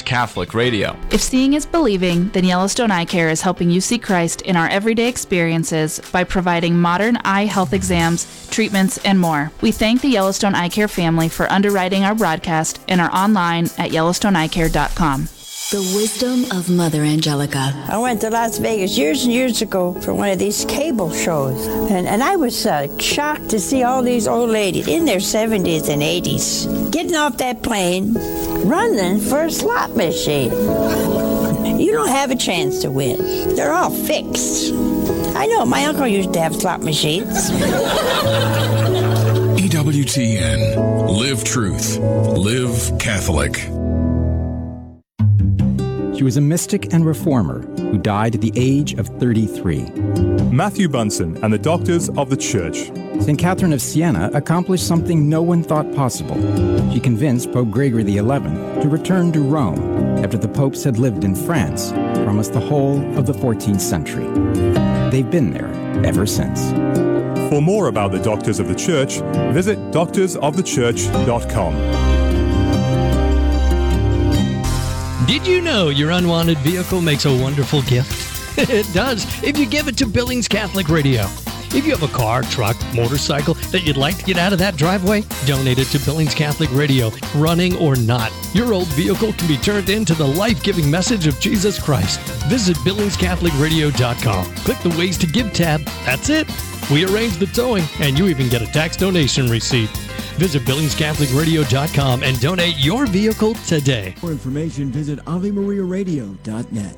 Catholic Radio. If seeing is believing, then Yellowstone Eye Care is helping you see Christ in our everyday experiences by providing modern eye health exams, treatments, and more. We thank the Yellowstone Eye Care family for underwriting our broadcast and are online at YellowstoneEyeCare.com. The wisdom of Mother Angelica. I went to Las Vegas years and years ago for one of these cable shows, and I was shocked to see all these old ladies in their 70s and 80s getting off that plane, running for a slot machine. You don't have a chance to win. They're all fixed. I know, my uncle used to have slot machines. EWTN. Live truth. Live Catholic. She was a mystic and reformer who died at the age of 33. Matthew Bunson and the Doctors of the Church. St. Catherine of Siena accomplished something no one thought possible. She convinced Pope Gregory XI to return to Rome after the popes had lived in France for almost the whole of the 14th century. They've been there ever since. For more about the Doctors of the Church, visit doctorsofthechurch.com. Did you know your unwanted vehicle makes a wonderful gift? It does if you give it to Billings Catholic Radio. If you have a car, truck, motorcycle that you'd like to get out of that driveway, donate it to Billings Catholic Radio, running or not. Your old vehicle can be turned into the life-giving message of Jesus Christ. Visit BillingsCatholicRadio.com. Click the Ways to Give tab. That's it. We arrange the towing, and you even get a tax donation receipt. Visit BillingsCatholicRadio.com and donate your vehicle today. For information, visit AveMariaRadio.net.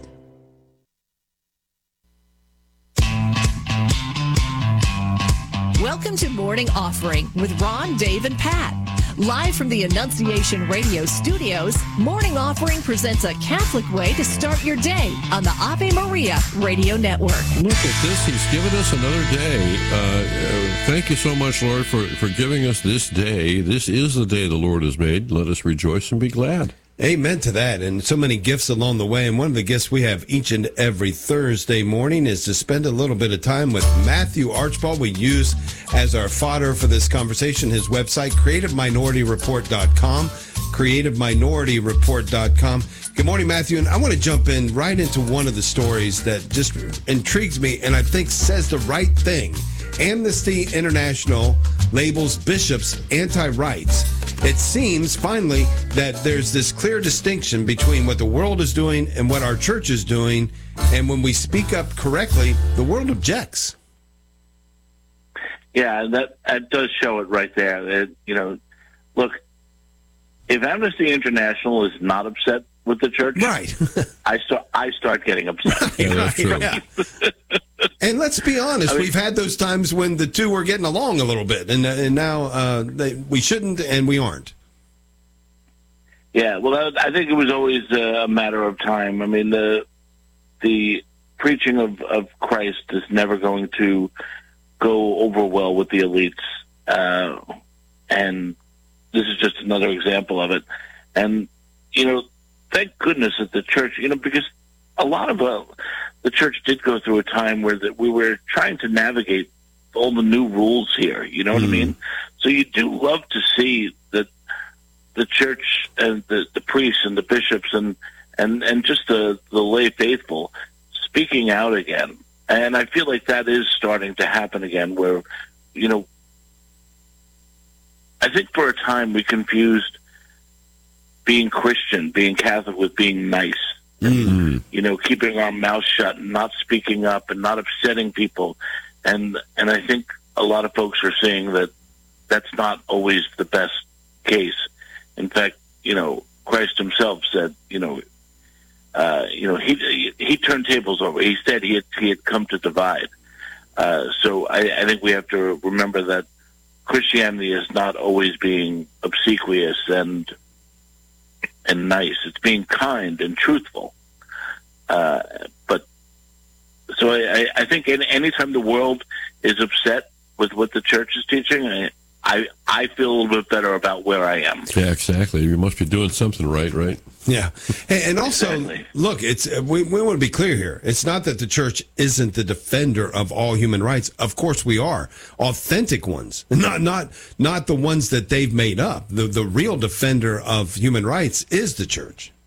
Welcome to Morning Offering with Ron, Dave, and Pat. Live from the Annunciation Radio studios, Morning Offering presents a Catholic way to start your day on the Ave Maria Radio Network. Look at this. He's given us another day. Thank you so much, Lord, for giving us this day. This is the day the Lord has made. Let us rejoice and be glad. Amen to that. And so many gifts along the way. And one of the gifts we have each and every Thursday morning is to spend a little bit of time with Matthew Archibald. We use as our fodder for this conversation his website, CreativeMinorityReport.com, CreativeMinorityReport.com. Good morning, Matthew. And I want to jump in right into one of the stories that just intrigues me and I think says the right thing. Amnesty International labels bishops anti-rights. It seems, finally, that there's this clear distinction between what the world is doing and what our church is doing. And when we speak up correctly, the world objects. Yeah, that does show it right there. Look, if Amnesty International is not upset with the church, right? I start getting upset. Yeah, that's true. Yeah. And let's be honest, we've had those times when the two were getting along a little bit, and now we shouldn't, and we aren't. Yeah, well, I think it was always a matter of time. I mean, the preaching of Christ is never going to go over well with the elites, and this is just another example of it. And thank goodness that the church, because a lot of the church did go through a time where we were trying to navigate all the new rules here. You know what I mean? So you do love to see that the church and the priests and the bishops and just the lay faithful speaking out again. And I feel like that is starting to happen again where, I think for a time we confused being Christian, being Catholic with being nice. Keeping our mouth shut and not speaking up and not upsetting people. And I think a lot of folks are seeing that that's not always the best case. In fact, Christ himself said, he turned tables over. He said he had come to divide. So I think we have to remember that Christianity is not always being obsequious and nice. It's being kind and truthful. But so I think anytime the world is upset with what the church is teaching, I feel a little bit better about where I am. Yeah, exactly. You must be doing something right? Yeah. And also, look, we want to be clear here. It's not that the church isn't the defender of all human rights. Of course we are. Authentic ones. Not the ones that they've made up. The real defender of human rights is the church.